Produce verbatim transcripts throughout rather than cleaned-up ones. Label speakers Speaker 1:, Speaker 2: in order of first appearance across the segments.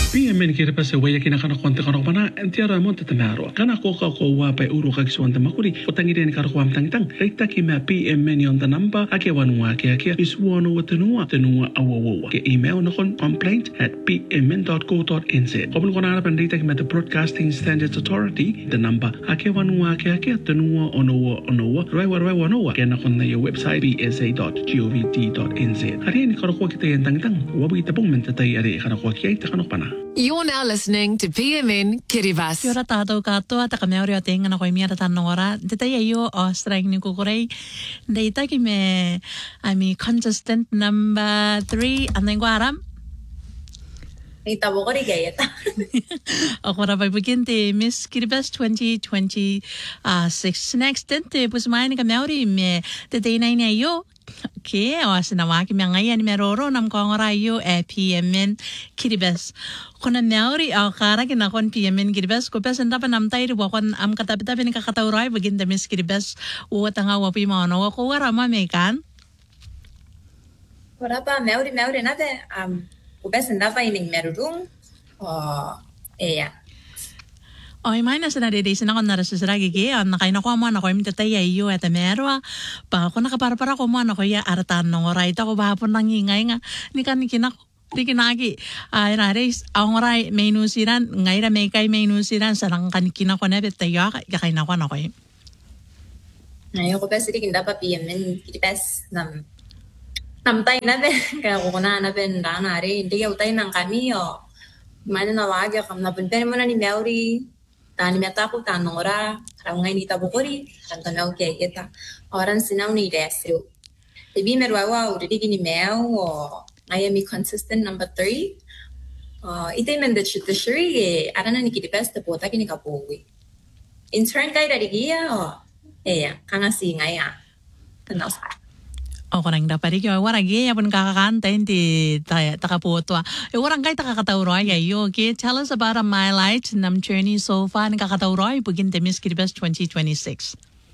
Speaker 1: Pia men kira pa se waya kina kana konte kana pana entiara monte tamaro. Kana ko ka ko wa pa uru ka kiswan tamakuri. Otangi den kara ko am tang tang. Reita ki ma P M men on the number. Ake wan wa ke ake is wono wa tenua tenua awawa. Ke email na kon complaint at p m n dot co dot n z. Kopun kona ara pandita ki ma the Broadcasting Standards Authority. The number ake wan wa ke ake tenua onowa onowa. Roi wa roi wa onowa. Ke na kon na your website b s a dot govt dot n z. Hari ni kara ko kita yan tang tang. Wabi tapong mentatay ari kara ko kiay ta kana pana.
Speaker 2: You're now listening to P M N Kiribati.
Speaker 3: Yora tato kato ata kameori o tenga na koe mia tano ora. Dita ia yo o strike ni kukurei. Dita ki me ami contestant number three andeng aram.
Speaker 4: Ita bokori kaya ta.
Speaker 3: Ako ra pai bukinte Miss Kiribati twenty twenty-six. Next dente pus main kameori me dita ina ina yo. Okay, o sinawaki mi ngayon meroro nam kongorayo e P M N Kiribati. Kuna nauri au kara kina kon P M N Kiribati ko pesa ndapa nam tairi wa kon am katabi-tabi ni kakataurai baginda Miss Kiribati uwa tanga wapi maono wa ko wara ma mekan.
Speaker 4: Wala pa nauri nauri na be um ko pesa ndapa ining merurung. Oh, iya.
Speaker 3: Oy, may nasa nare-racing ako narasasaragi kaya nakain ako mo na ko yung tataya iyo at merwa pa ako nakaparapara ko mo na ko ya aratan ng oray ito ko bahapon nang ingay nga ni kanikinak di kinaki ay race ang oray may nusiran ngay ra may kay may nusiran sarang kanikina ko na betayo kakain ako na ko
Speaker 4: Ngayon ko pa sige dapat P M N Kiribati nam namtay na be kaya ko na na ben danari hindi ka utay ng kami o mana na wag ka na punta mo na ni Mary tani meta ko tanong ora karang ngay ni tabukori karang tanaw kaya kita oran sinaw ni resyo Ibi merwawa uri ni meo o I am consistent number three uh ite men the judiciary e arana ni Kiribati te pota kini kapowi intern kay dari gia o eya kana si ngaya tanaw sa
Speaker 3: O korang dapat iki wala gi ya pun kakakanta hindi ta takaputo. E warang kay takakatauroy ayo. Okay, tell us about a my life nam journey so far nakakatauroy bugin the Miss Kiribati twenty twenty-six.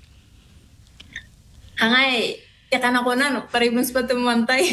Speaker 4: Angay, ya kana ko na no, paribos pa tumantay.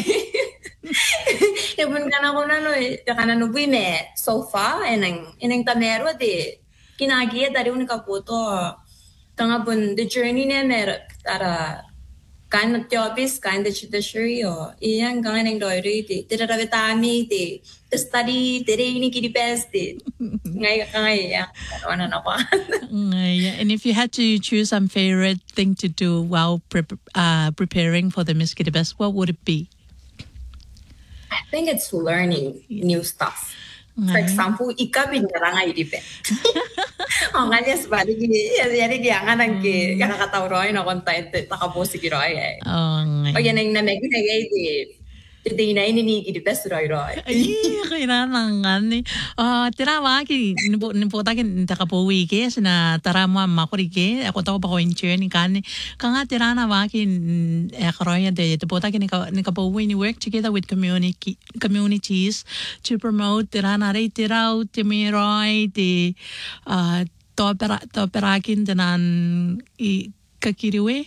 Speaker 4: Ibon kana ko na no, ya kana no me so far enang enang tamero de kinagiya dari unika puto. Tanga pun the journey ne mer tara kind of jobs, kind of judiciary o iyan kind ng doiri di tira tami di to study tira ini Kiribati ngay ngay ya ano na pa.
Speaker 3: Yeah, and if you had to choose some favorite thing to do while pre uh, preparing for the Miss Kiribati, what would it be?
Speaker 4: I think it's learning new stuff. For example, ikaw binarang ay dibe. Oh, kanya sabali gini, yari di angan ang ki kakatauroy na content takaposi kiroy eh.
Speaker 3: Oh,
Speaker 4: o yan ang namegi na gay di Hindi na ini Kiribati roy roy.
Speaker 3: Ay, kailangan ni. Ah, tira wa ki nipo nipo ta kin takapuwi ke sina tara mo makuri ke ako to pa ko inche ni kan kanga tira na wa ki ekroya de to ta kin ni kapuwi ni work together with community communities to promote tira na re tira utimiroy de ah to pera to perakin denan i kakiriwe.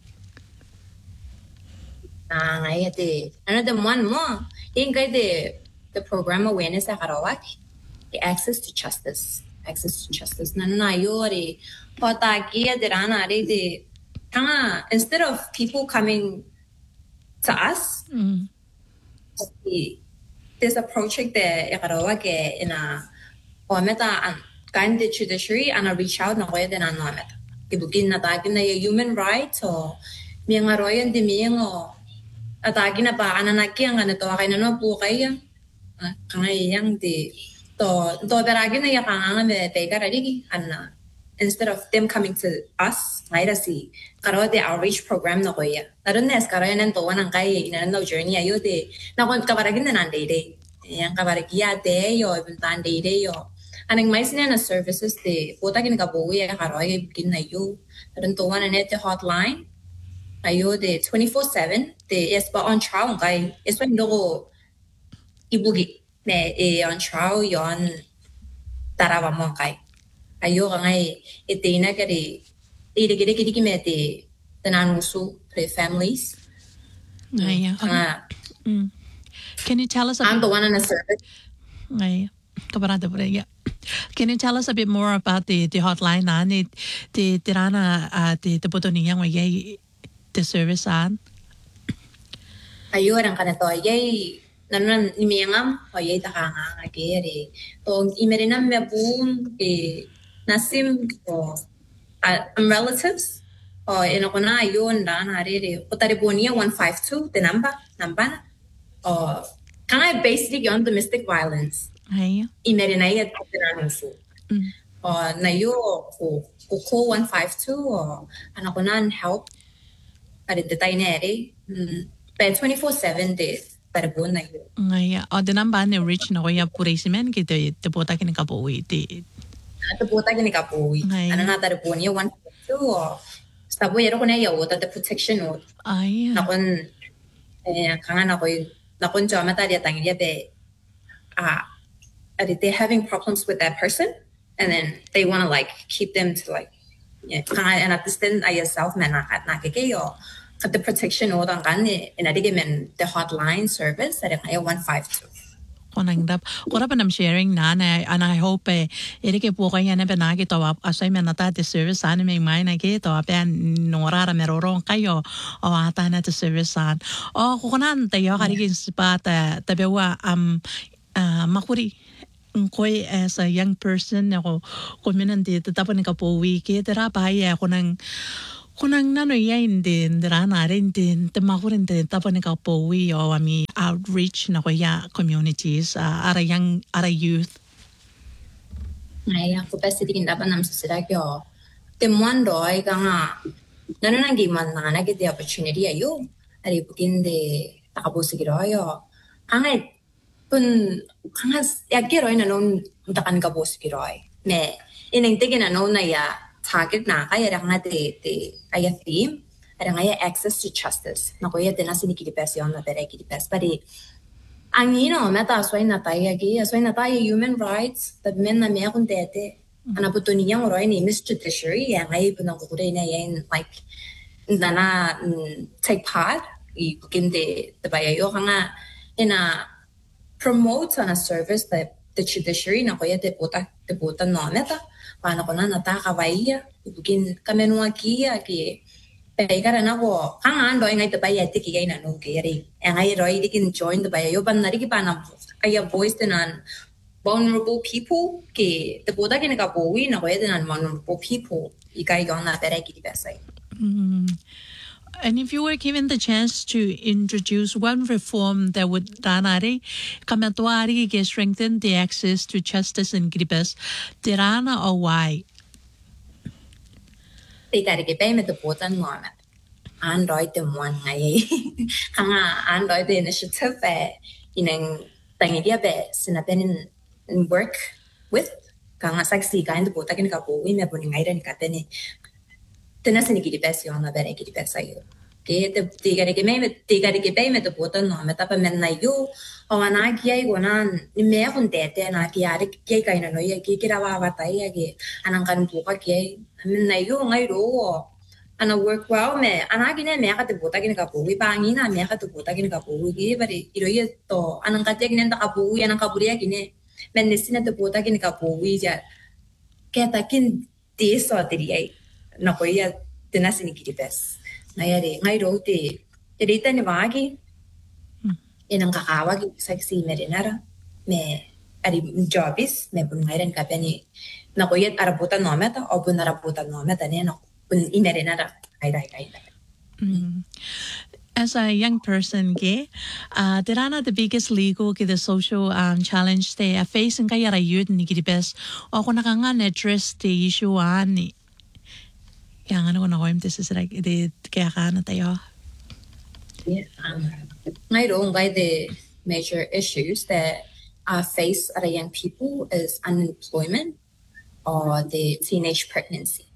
Speaker 4: Ah, ngaya de. Ano the one mo? Ingay de the program awareness sa karawak. The access to justice. Access to justice. Na na yori. Potaki de rana re de. Tanga instead of people coming to us,
Speaker 3: Mm.
Speaker 4: there's a project there karawak in a o meta an kind of judiciary and a reach out na kaya de na no meta. Ibugin na tagin na human rights o mga royan de mga atagi na pa ananaki ang ano to kay nano po kaya kangay yang di to to beragi na ya kanga me pega radi anna instead of them coming to us ngaira si karo de outreach program na koya naron nes karo yan to wanang kay ina no journey ayo de na kon kabaragi na nande de yang kabaragi ya de yo ibuntan de de yo anang mais na na services de puta kin ka buwi ya karo ay kin na yo naron to wana net hotline ayo de twenty-four seven de es pa on trial kay es pa ndogo ibugi ne e on trial yon tarawa mo kay ayo ka ngay itina ka de ide gide gide me de tananusu for families
Speaker 3: Ngaya.
Speaker 4: nga
Speaker 3: Mm. Can you tell us
Speaker 4: I'm
Speaker 3: about
Speaker 4: the one on the service
Speaker 3: Ngaya. Kabarada po yeah. Can you tell us a bit more about the the hotline na ni the tirana uh, the the puto niyang way the service an?
Speaker 4: Ayun ang kanato yay nanan imiyangam o yay takanga agere to imerinam me boom e nasim o um, relatives o inokona ayun dan harere utaribonia one five two the number number o kanga basically on domestic violence
Speaker 3: Ay.
Speaker 4: imerinaya tatirano su
Speaker 3: Mm.
Speaker 4: o na yo ko ko call one five two o anakonan help at the tainere but twenty-four seven days taribon na yo
Speaker 3: Ay, o the number ni rich na kuya purisimen kita te puta kini kapowi ti.
Speaker 4: at buta gini kapowi
Speaker 3: Ay.
Speaker 4: ana na taribon yo one five two o stabo yero ko na yo ta the protection o
Speaker 3: Ay.
Speaker 4: nakon eh kanga na ko nakon jo mata dia tangi dia be ah are they having problems with that person and then they want to like keep them to like yeah kanga and at this then I yourself man na na ke yo at the protection o dan kan ni and I men the hotline service at ay one five two
Speaker 3: Konang dap. Kora pa nam sharing na na and I hope eh iri ke po kaya na benagi to ap asay men nata the service an may may na ke to apan nora merorong kayo o ata na the service an. O kukunan tayo karigin pa ta tabewa um uh, makuri koy as a young person ako kuminandi tapon ka po wiki tera pa ya ako nang kunang nano yain din rana rin din tamakurin din tapon ka po wi o ami outreach na kuya communities uh, ara young ara youth
Speaker 4: ay ako pa sidigin dapat nam sila kyo temuan do ay kanga nano nang giman na na get the opportunity ayo ari bugin de takabusigiro ayo kanga pun kanga yakiro ina non takan ka busigiro ay me ineng tigin na no na ya target na kaya nga de de ay theme ada nga ya access to justice na ko ya de na siniki pasyon na pera ki pas pare ang ino meta asway na tayo gi asway na tayo human rights tad men na me kun tete ana puto niya ngoro ni Miss Judiciary ya ngai punang ko na yan like na take part i bukin de de bayo nga ina promote on a service that the judiciary na ko ya de puta de puta no meta paano ko na nataka vaya ibugin kami nung kia ki pegara na ko kanga ando ngay tabaya tiki kay na nung kiri ngay roy dikin join tabaya yo ban nari ki pana kaya voice tenan vulnerable people ki taputa ki nakabuwi na ko tenan vulnerable people ikay gong na pera ki besay.
Speaker 3: And if you were given the chance to introduce one reform that would ranari kamatuari ke strengthen the access to justice in Kiribati, tirana or why?
Speaker 4: Tigari ke pay met putan mo met. Android the one ngay. Kanga Android the initiative eh ineng tangi dia be sinapen in work with kanga saksi kain the puta kin kabuwi me buning ngay rin katene. Tenas ni Kiribati yon na bere Kiribati ayo. Ke te tigari ke me tigari ke pay met putan no met apa men na yo o ana kiai gonan ni me kun tete na kiari kiai kain no ye ki kirawa batai age anang kan buka kiai men na yo ngai ro ana work well me ana gine me ka te puta kin ka buwi bangi na me ka te puta kin ka buwi ge bari iro ye to anang ka te kin ta ka buwi anang ka buria gine men nisina te puta kin ka buwi ja ke ta kin te so te ai na ko ya tenas ni Kiribati ngayari ngay ro te terita ni wagi inang kakawag saksi merinara me ari jobis me pun ngairan kapeni na ko yet arabutan no meta o pun arabutan no meta ne no pun imerinara ay dai ay dai.
Speaker 3: As a young person, ke, uh, tirana the biggest legal ke the social um, challenge they are facing kaya ra youth ni Kiribati o kung nakanga address the issue ani. Yang ano ko na ko this is like the kaya ka na tayo.
Speaker 4: Yeah, um, I don't like the major issues that are faced at young people is unemployment or the teenage pregnancy.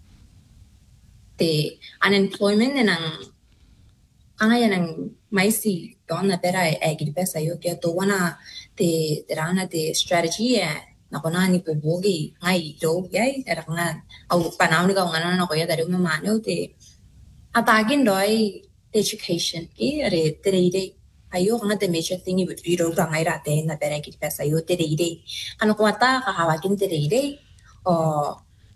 Speaker 4: The unemployment and ang ang ayan ang may si doon na pera ay Kiribati sa'yo kaya to wana the rana the strategy eh nako na ni pubugi ngay do yay era nga au panahon ka ngano na ko ya dari umano te atagin doi education ki are tere ayo nga the major thing you iro ra ngai ra te na bera ki pesa ayo te ire ano ko ata ka hawa kin te ire o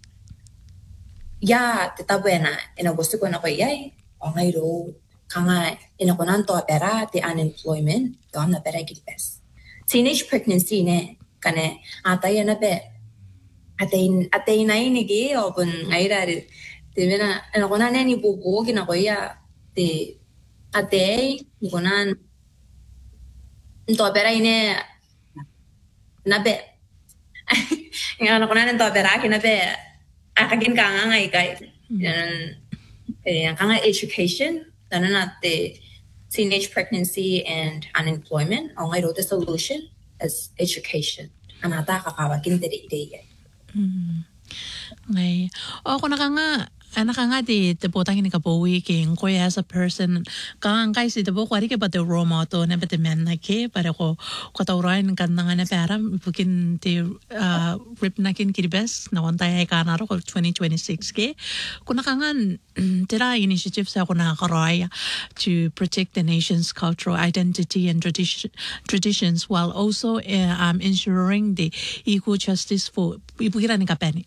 Speaker 4: ya te ta buena ina gusto ko na ko yai o ngai ro kanga ina ko nan to bera the unemployment to na bera ki pes teenage pregnancy ne kane ata ya na be atein atein nai ni ge o bun ngai ra te mena ina ko na ne ni bu bu ki na ko ya te atei ni ko nan to bera ine na be nga na ko na to bera ki na be akakin ka nga ngai kai eh kanga education then na the teenage pregnancy and unemployment ang ngai ro the solution is education anata ka ka kin dere ide
Speaker 3: ngai o ko na ka nga anak nga di te potang ni ka po weekend ko as a person kang kai si te bo kwari ke pa te role model na bete men na ke para ko ko tawrain kan nga na para bukin te rip na kin kiribes na wanta ay ka na ro ko twenty twenty-six ke ko na nga tira initiative sa ko na karoy to protect the nation's cultural identity and tradition traditions while also uh, um ensuring the equal justice for ibugira ni kapeni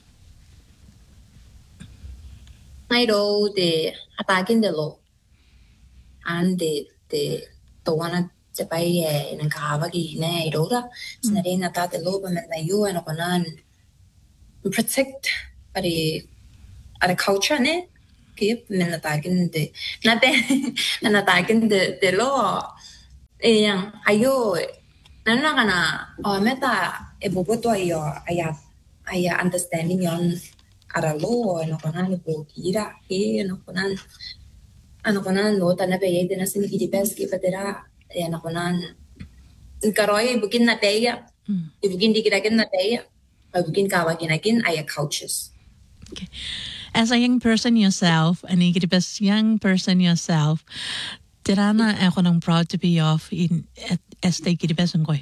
Speaker 4: ngai ro de atagin de lo and de de to wana te pai e nang ka ba ki ne ro da snare na ta de lo ba na yu ana konan protect ari ara culture ne ke men na tagin de na be na tagin de de lo e yang ayo na na kana o meta e bobo to ayo aya aya understanding yon ara lo ano konan po kira e ano konan ano konan lo ta na be yede na sin ki bes ki patera e ano konan karoy bukin na teya e bukin di kira kin na teya e bukin ka wa kinakin ay couches.
Speaker 3: Okay. As a young person yourself, and a young person yourself, tirana ako nang proud to be of in as they kiribes ngoy.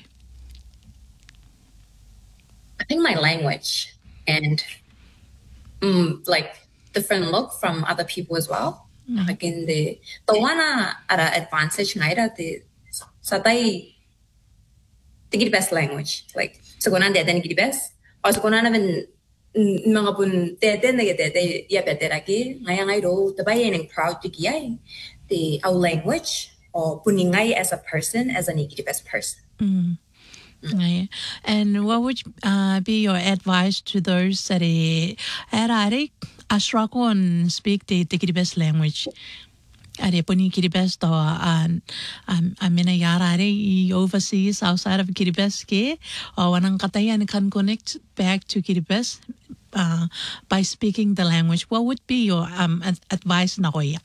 Speaker 4: I think my language and mm, like different look from other people as well. Mm. Again, the the one at an advantage ngaira the satay the best language like so kung nande den best or so kung namin mga pun te te na te te ya better lagi ngaya ngay ro tabay and proud to kiyay the our language or puningay as a person as an best person.
Speaker 3: Mm. Mm. And what would uh, be your advice to those that are asrakon speak the Kiribati language? Are puni Kiribati to an amina yara are overseas outside of Kiribati ke or wanang katayan can connect back to Kiribati uh, by speaking the language. What would be your um, advice na koya?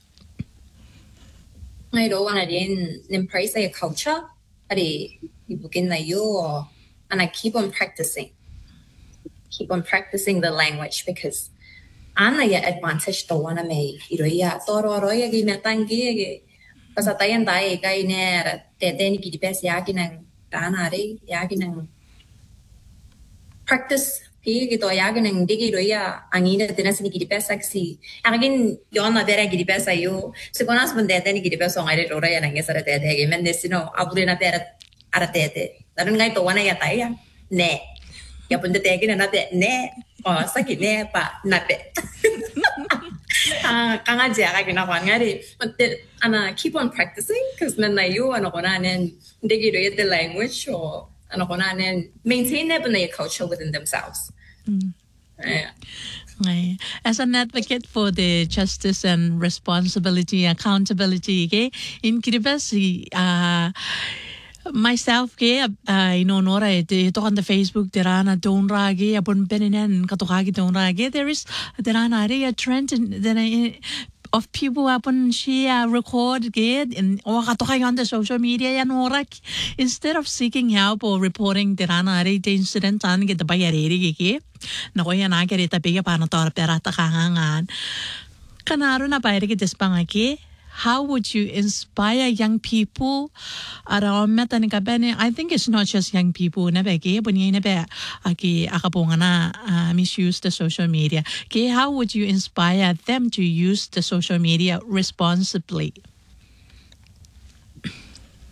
Speaker 4: I don't want to embrace a culture. Ibukin na yo, and I keep on practicing. Keep on practicing the language because ana ya advantage to wana me iroya toro roya gi metangi gi kasatayan dai kai ne te te ni ki bes ya ki nang dana re ya ki nang practice pi gi to ya ki nang digi roya angina tenas ni ki bes saksi agin yona dera ki bes ayo se konas bun te te ni ki bes so ngare roya nang esara te te gi men desino abulena pera aratete. Daron ngay to wana yata ya. Ne. Ya punta tegi na nate ne. Oh, sakit ne pa nate. Ah, kanga jia ka ginawa nga ri. But ana keep on practicing because then na you ano ko na nen digi do the language or ano ko na nen maintain na na culture within themselves.
Speaker 3: Mm.
Speaker 4: Yeah.
Speaker 3: As an advocate for the justice and responsibility, accountability, okay, in Kiribati, uh, myself ke uh, ino nora ito on the Facebook tirana donra ge apun peninen katukagi donra ge there is tirana a trend then of people upon share record ge in or katukagi on the social media yan ora instead of seeking help or reporting tirana the incident an get the bayari ge nako yan na kere tapiga paano tor perata kangangan kanaro na bayari ge despangaki. How would you inspire young people around metanikabene? I think it's not just young people. Nabeke, bunyi nabe aki akapongana misuse the social media. Okay, how would you inspire them to use the social media responsibly?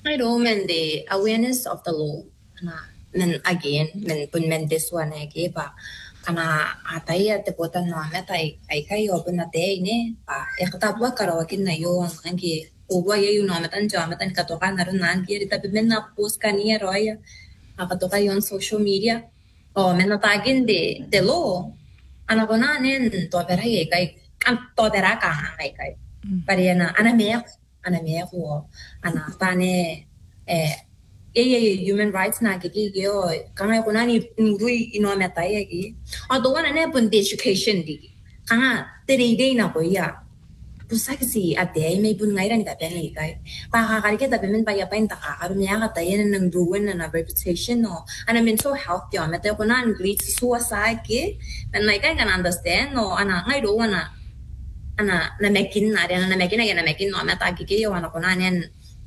Speaker 4: I know men the awareness of the law. Na men again men pun men this one again ba kana ataya te potan no me tai ai kai open na te ne ba e kata ba karo kin na yo ang ki uwa ye no me tan jama tan ka to ka na nan ki ta men na post ka ni roya ka to ka yon social media o men na tagin de the law ana kona nen to pera ye kai kan to pera ka ai kai pariana ana me ana me ko ana ta ne eh eh human rights na ki ki yo kanga ko nani ngui ino meta ye ki a do wana ne pun education di kanga tere de na ko ya pusa ki si ate ai me pun ngai ran ka pen ni kai pa ka ka ke ta pen pa ya pen ta ka ka me ya ta ye nang ruin na reputation no ana mental health yo meta ko nan lead to suicide ki and like I can understand no ana ngai do wana ana na mekin na ana na mekin na na mekin no meta ki ki yo ana ko nan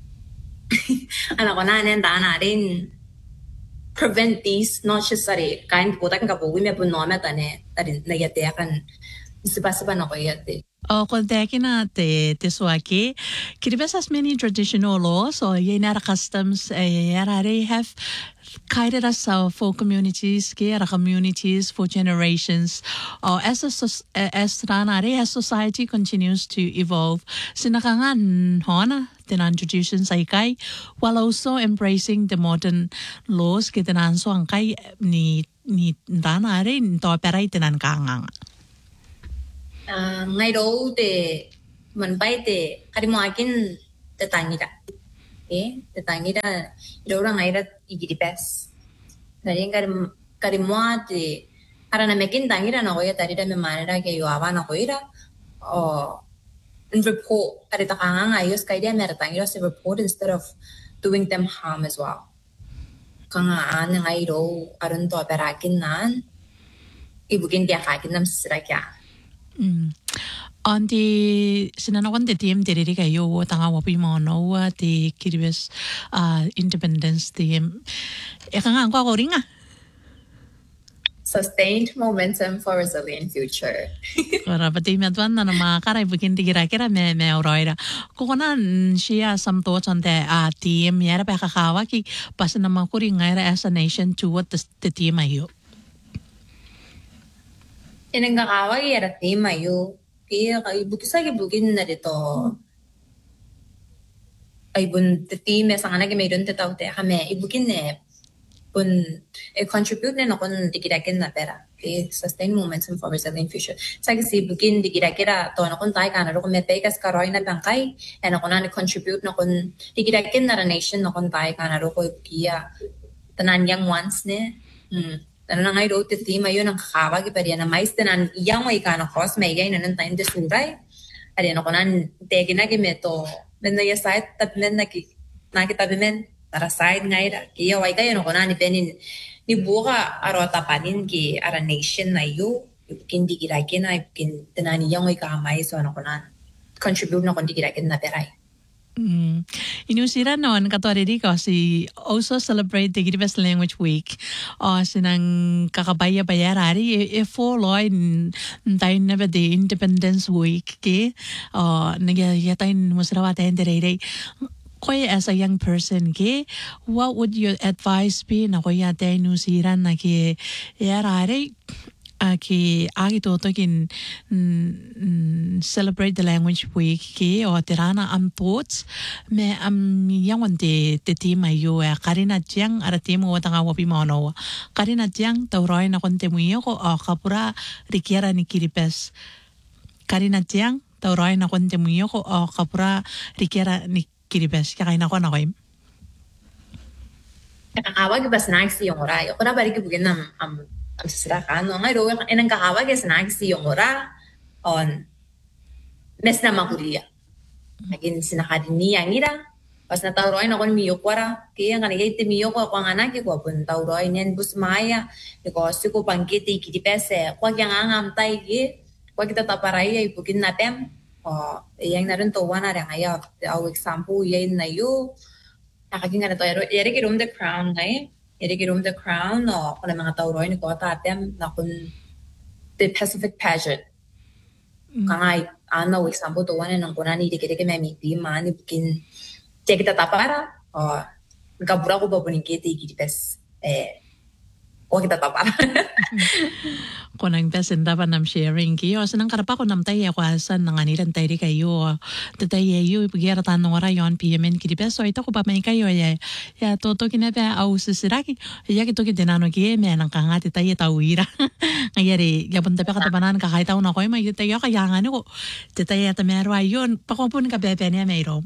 Speaker 4: ana ko na nen dana rin prevent these not just sorry kind ko ta kan po we me pun no meta ne tarin na yate kan sipa sipa na ko yate
Speaker 3: O kontekina te te suaki. Kiribes has many traditional laws or yenara customs yarare have guided us uh, for communities, kera communities for generations. Or as a as ranare as society continues to evolve, sinakangan hona tenan traditions ay kai while also embracing the modern laws kitenan so ang kai ni ni ranare to perai tenan kangang.
Speaker 4: Uh, ngay đâu thì mình bay thì cái mà akin te tangi da eh te tangi da đâu ra ngay da igidi best dari cái cái mà thì ara na mekin tangi da na ko ya tari da me manera que yo ava na ko ira o in report ari ta kanga ayos kay dia mer tangi da se report instead of doing them harm as well kanga an ngay đâu aron to perakin nan ibugin dia kakin nam sira kya.
Speaker 3: Mm. On the sinanawan the team did it kayo tanga wapi mo no the Kiribes uh independence team e kanga ko ko ringa
Speaker 4: Sustained momentum for resilient future.
Speaker 3: ora pati matwan na ma karay bukin tigira kira me me oroira ko na share some thoughts on the uh team yara pa kakawa ki pas na makuri ngaira as a nation to what the, the team ayo.
Speaker 4: Inang kakawag yara team ayo. Kaya kay bukisa kay bugin na dito. Ay bun the team sa kanag may doon tataw te kami ibugin ne bun e contribute na nakon digirakin na pera. Kaya sustain momentum for resilient future. Sa kasi bugin digirakira to nakon tayo ka na ro kung may pekas karoy na bangkay e nakon na contribute nakon digirakin na ra nation nakon tayo ka na ro ko ikiya tanan young ones ne. Hmm. Ano na ngayon the theme ayun ang kakawag ipariya na mais tanan iyang way ka na cross may gay na nantayin de suray. Ari ano ko nan tegi na gimeto men na yasayt tat men na ki nakita men tara side ngayon kaya way kayo ano ko na ni penin ni buka aro tapanin ki ara nation na yu kindi giraki na kin tanan iyang way ka may so ano ko na contribute na kundi giraki na peray.
Speaker 3: Mm. Inusira noon katoriri ko si also celebrate the Kiribes Language Week o sinang kakabaya bayarari e follow tayo na ba the Independence Week ke o nagyatay musarawa tayo ndirere koy as a young person ke what would your advice be na koy tayo nusiran na ke yarari aki agi toto kin mm, celebrate the language week ki o tirana am thoughts me am yang wante te team ayo ya karina tiang ara team o tanga wapi mono karina tiang tauroy na konte muyo ko o kapura rikiera ni Kiribes karina tiang tauroy na konte muyo ko o kapura rikiera ni Kiribes kaya na ko na ko im
Speaker 4: kakawag ba snacks yung oray ko na balik bugin nam am ang sasarakan no ngay ro enang kakawag is nagsi yung ora on mes na makuliya nagin sinakadiniya ngira pas na tawroy na kon miyo kwara kaya nga nagay ti miyo ko kwa anak ko pun tawroy nen busmaya ko si ko pangkiti kiti pese kwa yang angam tay gi kwa kita taparay ay bukin natem o yang narin to wana ra ngaya aw example yay na yo nakaginga na to yari ki room the crown ngay Yari kirum the crown o kung mga tauroy ni ko tatem na kung the Pacific pageant. Mm. Kangay, ano, example to one nang kunani di kiti kami miti man, ibukin, check kita tapara, o gabura ko ba buning kete Kiribati eh o kita tapar.
Speaker 3: Kunang besin dapat nam sharing kiyo. Senang karapa ko nam tayo ako asan ng anilan tayo kayo. Tatay yo ipagira tanong rayon P M N Kiribati. So ito ko pa may kayo ya ya toto kinabe au sisiraki. Ya kito kinano kiye me nang kangati tayo tawira. Ngayari yapon tayo katabanan kakahitaw na ko may tayo kaya nga ko. Tatay at mero ayon pakopon ka bebe niya mayro.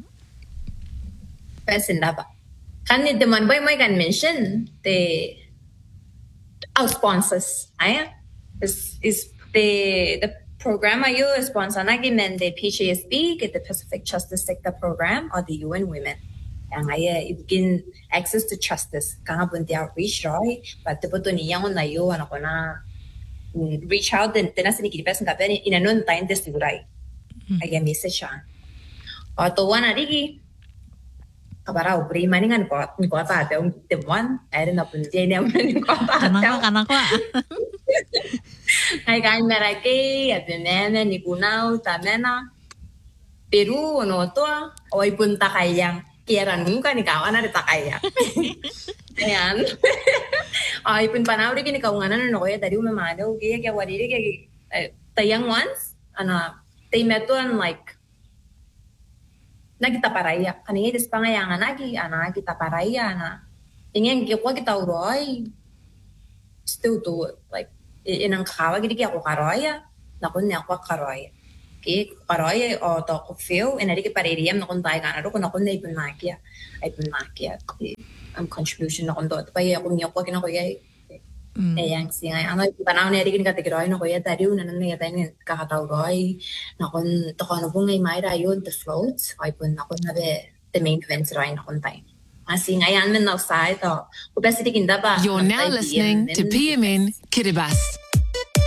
Speaker 4: Besin dapat. Kan the man boy may kan mention the our sponsors, ay, is is the the program ayo sponsor na gimen the P C S B, get the Pacific Justice Sector Program or the U N Women. Ang ay ibigin access to justice. Kanga bunti outreach roy, but the buto niya ko na yo ano ko na reach out din tena sini Kiribati nga pero inanon time des siguray. Ay message siya. O to wana rigi kabarao pri maningan ko ni ko ta te un temuan ay na punti ni am ni ko ta
Speaker 3: Kanako kanako.
Speaker 4: ay kan merake at nene ni kunao tamena Peru no to o punta kayang kira nunca ni kawan ada takaya ayan ay pun panaw rin ni kawangan no ko tadi umamado kaya kaya wari kaya tayang ones ana they met on like nagita paraya kanina des pangayangan lagi ana kita paraya na ingin ko kita uroy still do it like inang kawa gidi ako karoya na kun na ako karoya ke karoya o to ko feel en ari ke pareriam na kun tay kana ro kun na kun nei punakia ay punakia am contribution na kun do pa ya kun yo ko kina ko yai eh yang sing ay ano panaw ni ari kin ka tigroy na ko ya tadi una na ya tay ka kataw roy na kun to ko no bungay mai ra yon the floats ay pun na kun na be the main events roy na kun tay asing ayan men na side to ko basic inda ba
Speaker 2: You're now listening to P M N Kiribati.